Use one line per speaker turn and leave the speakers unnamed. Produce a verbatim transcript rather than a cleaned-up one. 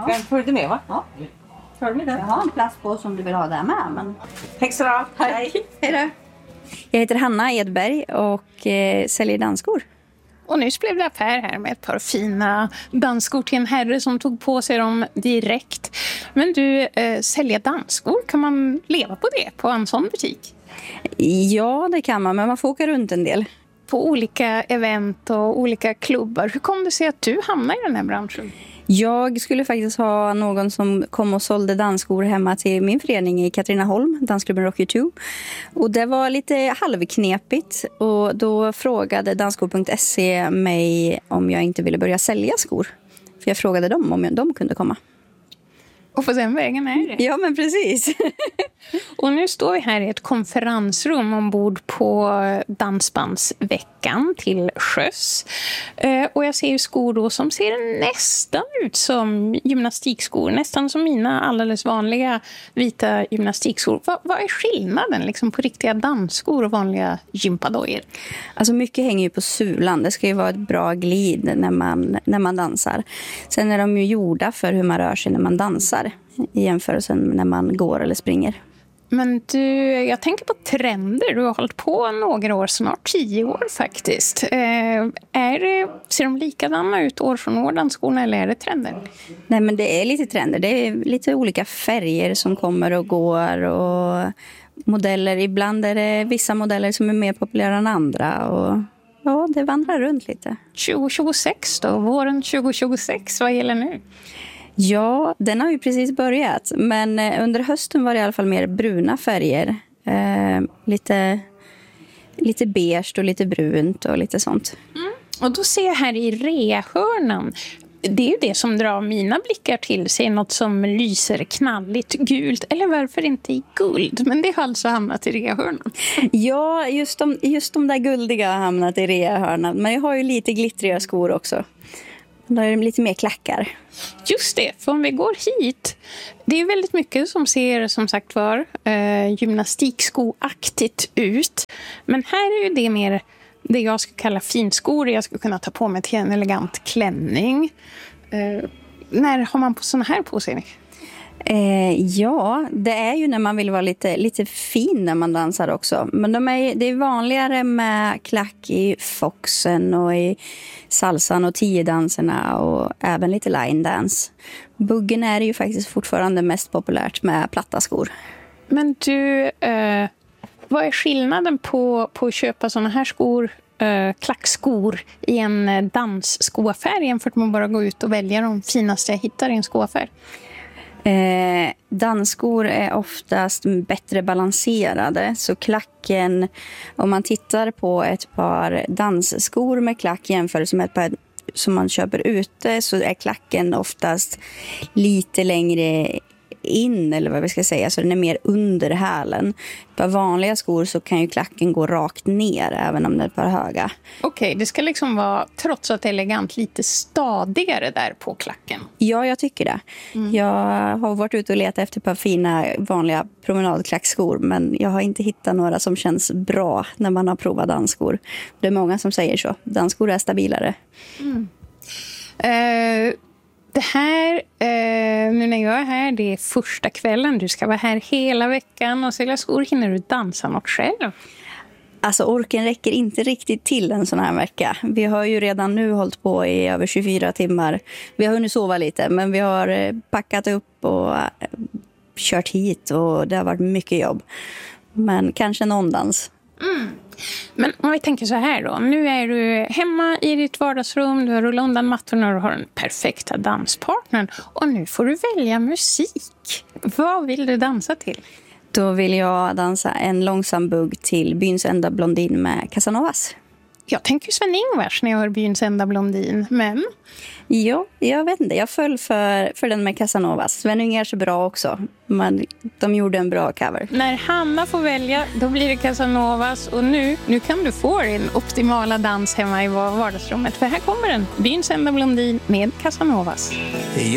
Ja. Den får du med, va?
Ja.
Tar du med den?
Jag har en plats på som du vill ha där med. Men...
Tack så mycket.
Hej. Hej då. Jag heter Hanna Edberg och eh, säljer dansskor.
Och nyss blev det affär här med ett par fina dansskor till en herre som tog på sig dem direkt. Men du, eh, sälja dansskor, kan man leva på det på en sån butik?
Ja, det kan man, men man får åka runt en del.
På olika event och olika klubbar. Hur kom det sig att du hamnade i den här branschen?
Jag skulle faktiskt ha någon som kom och sålde dansskor hemma till min förening i Katrineholm, dansklubben Rock You Two. Och det var lite halvknepigt och då frågade dansskor punkt se mig om jag inte ville börja sälja skor. För jag frågade dem om de kunde komma.
Och på den vägen är det.
Ja, men precis.
Och nu står vi här i ett konferensrum ombord på Dansbandsveckan till sjöss. Eh, och jag ser ju skor då som ser nästan ut som gymnastikskor. Nästan som mina alldeles vanliga vita gymnastikskor. Va, vad är skillnaden liksom på riktiga dansskor och vanliga gympadojor?
Alltså mycket hänger ju på sulan. Det ska ju vara ett bra glid när man, när man dansar. Sen är de ju gjorda för hur man rör sig när man dansar. I jämförelse när man går eller springer.
Men du, jag tänker på trender. Du har hållit på några år, snart tio år faktiskt. Eh, är det, ser de likadana ut år från år, dansskorna, eller är det trender?
Nej, men det är lite trender. Det är lite olika färger som kommer och går och modeller. Ibland är det vissa modeller som är mer populära än andra och ja, det vandrar runt lite.
tjugo tjugosex då, våren tjugo tjugosex, vad gäller nu?
Ja, den har ju precis börjat. Men under hösten var det i alla fall mer bruna färger. Eh, lite, lite beige och lite brunt och lite sånt.
Mm. Och då ser jag här i reahörnan. Det är ju det som drar mina blickar till sig. Något som lyser knalligt gult. Eller varför inte i guld? Men det har alltså hamnat i reahörnan.
Ja, just de, just de där guldiga har hamnat i reahörnan. Men jag har ju lite glittriga skor också. Då är det lite mer klackar.
Just det, för om vi går hit. Det är väldigt mycket som ser som sagt var eh, gymnastikskoaktigt ut. Men här är ju det mer det jag skulle kalla finskor. Jag skulle kunna ta på mig till en elegant klänning. Eh, när har man på såna här på sig?
Eh, ja, det är ju när man vill vara lite, lite fin när man dansar också. Men de är, det är vanligare med klack i foxen och i salsan och tiodanserna och även lite line dance. Buggen är ju faktiskt fortfarande mest populärt med platta skor.
Men du, eh, vad är skillnaden på, på att köpa såna här skor, eh, klackskor i en dansskoaffär jämfört med att bara gå ut och välja de finaste jag hittar i en skoaffär?
Eh, dansskor är oftast bättre balanserade, så klacken, om man tittar på ett par dansskor med klack jämfört med ett par som man köper ute, så är klacken oftast lite längre in, eller vad vi ska säga, så den är mer under hälen. På vanliga skor så kan ju klacken gå rakt ner även om det är ett par höga.
Okej, okay, det ska liksom vara, trots att det är elegant, lite stadigare där på klacken.
Ja, jag tycker det. Mm. Jag har varit ute och letat efter ett par fina vanliga promenadklackskor, men jag har inte hittat några som känns bra när man har provat dansskor. Det är många som säger så. Dansskor är stabilare.
Mm. Uh... Det här, eh, nu när jag är här, det är första kvällen. Du ska vara här hela veckan och sälja skor. Hinner du dansa något själv?
Alltså orken räcker inte riktigt till en sån här vecka. Vi har ju redan nu hållit på i över tjugofyra timmar. Vi har hunnit sova lite, men vi har packat upp och kört hit och det har varit mycket jobb. Men kanske någon dans.
Mm. Men om vi tänker så här då. Nu är du hemma i ditt vardagsrum. Du har rullat undan mattorna och du har den perfekta danspartnern. Och nu får du välja musik. Vad vill du dansa till?
Då vill jag dansa en långsam bugg till Byns enda blondin med Casanovas.
Jag tänker Sven-Ingvars när jag hör Byns enda blondin, men...
Ja, jag vet inte. Jag föll för, för den med Casanovas. Sven-Ingvars är bra också, men de gjorde en bra cover.
När Hanna får välja, då blir det Casanovas. Och nu, nu kan du få din optimala dans hemma i vardagsrummet. För här kommer den, Byns enda blondin med Casanovas.